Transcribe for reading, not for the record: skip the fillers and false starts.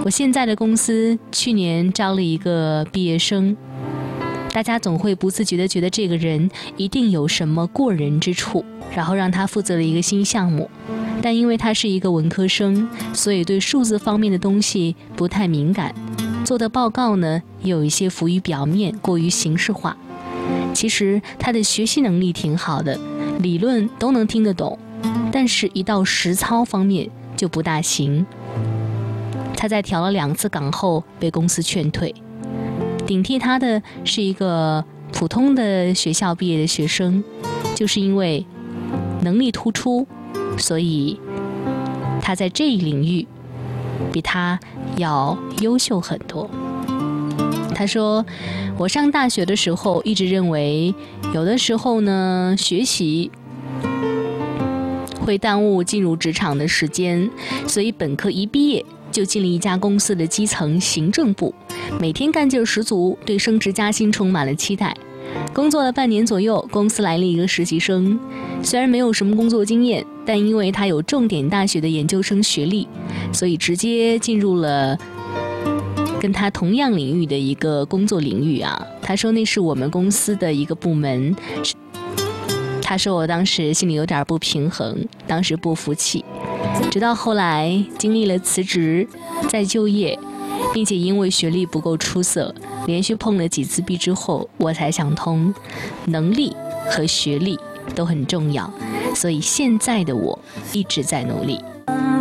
我现在的公司去年招了一个毕业生，大家总会不自觉地觉得这个人一定有什么过人之处，然后让他负责了一个新项目。但因为他是一个文科生，所以对数字方面的东西不太敏感，做的报告呢也有一些浮于表面，过于形式化。其实他的学习能力挺好的，理论都能听得懂，但是一到实操方面就不大行。他在调了2次岗后被公司劝退，顶替他的是一个普通的学校毕业的学生，就是因为能力突出，所以他在这一领域比他要优秀很多。他说，我上大学的时候一直认为有的时候呢，学习会耽误进入职场的时间，所以本科一毕业就进了一家公司的基层行政部，每天干劲十足，对升职加薪充满了期待。工作了半年左右，公司来了一个实习生，虽然没有什么工作经验，但因为他有重点大学的研究生学历，所以直接进入了跟他同样领域的一个工作领域啊。他说那是我们公司的一个部门。他说我当时心里有点不平衡，当时不服气，直到后来经历了辞职再就业，并且因为学历不够出色，连续碰了几次壁之后，我才想通，能力和学历都很重要，所以现在的我一直在努力。